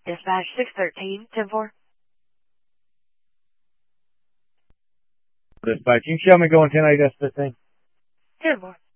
Dispatch 613, 10-4. Dispatch, you can show me going 10-8, S15. 10-4.